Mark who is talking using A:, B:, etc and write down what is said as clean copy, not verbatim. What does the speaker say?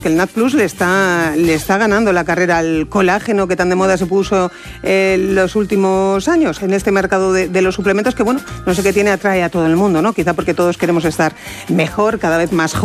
A: que el NAD Plus le está ganando la carrera al colágeno que tan de moda se puso en los últimos años en este mercado de los suplementos que, bueno, no sé qué tiene, atrae a todo el mundo, ¿no? Quizá porque todos queremos estar mejor, cada vez más jóvenes.